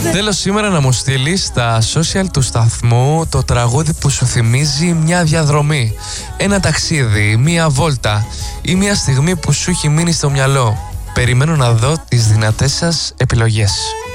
Τέλος σήμερα να μου στείλει στα social του σταθμού το τραγούδι που σου θυμίζει μια διαδρομή, ένα ταξίδι, μια βόλτα ή μια στιγμή που σου έχει μείνει στο μυαλό. Περιμένω να δω τις δυνατές σας επιλογές.